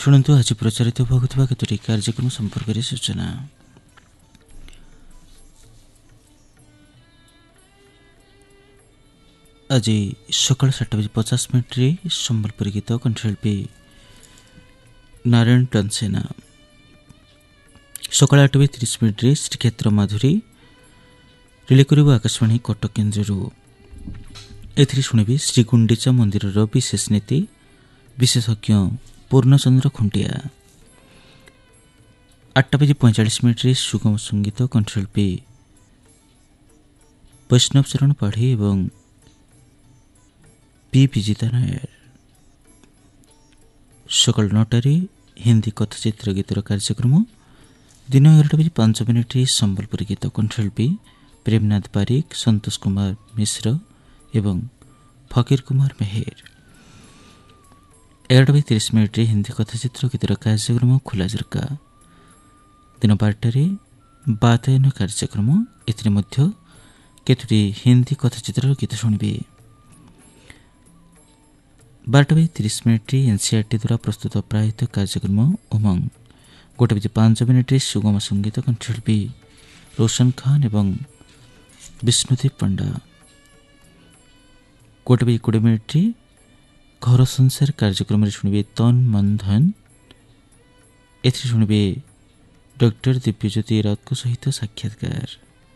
शुणु आज प्रचारित होगा केतोटी कार्यक्रम संपर्क में सूचना। आज सकाल 7:50 संबलपुर गीत कंठशिल्पी नारायण टनसेना। सकाल 8:30 श्रीक्षेत्र माधुरी रिले कर आकाशवाणी कटक केन्द्र। एथि शुणबी श्रीगुंडीचा मंदिर विशेष नीति विशेषज्ञ पूर्णचंद्र खुंटिया। 8:45 सुगम संगीत कंठशिल्पी वैष्णव चरण पाढ़ी एवं पी विजिता नायर। सकाल 9 हिंदी कथाचित्र गीतर कार्यक्रम। दिन 11:05 संबलपुर गीत कंठशिल्पी प्रेमनाथ बारिक, संतोष कुमार मिश्र एवं फकीर कुमार मेहर। 11:30 हिंदी कथाचित्र गीतर कार्यक्रम खुला झरका। दिन 12 बातायन कार्यक्रम। एथि केतोटी हिंदी कथाचित्र गीत शुणबे। 12:30 एनसीईआरटी द्वारा प्रस्तुत प्रायत कार्यक्रम उमंग। 1:05 सुगम संगीत कंठशिल्पी रोशन खान एवं विष्णुदेव पंडा। 1:20 घर संसार कार्यक्रम शुणबे तन मन धन। एथि शुणबे डॉक्टर दिव्यज्योति राउत सहित साक्षात्कार।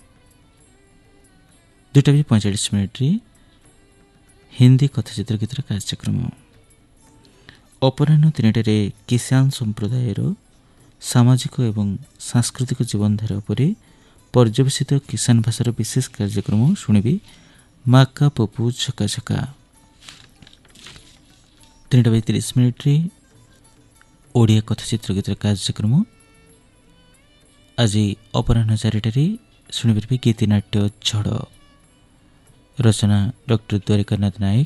2:45 हिंदी कथाचित्र गीतर कार्यक्रम। अपराह्न 3टारे किसान संप्रदायर सामाजिक एवं सांस्कृतिक जीवनधारा पर पर्यवेसित किसान भाषार विशेष कार्यक्रम शुणबे माका पपु झका झका। 3:30 ओडिया कथाचित्र गीतर कार्यक्रम। आज अपराह्न 4टारे शुणिपारे गीतिनाट्य झड़। रचना डॉक्टर द्वारिकानाथ नायक,